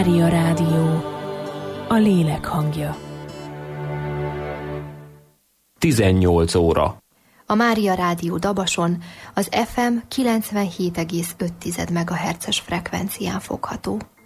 Mária Rádió, a lélek hangja. 18 óra. A Mária Rádió Dabason az FM 97,5 MHz-es frekvencián fogható.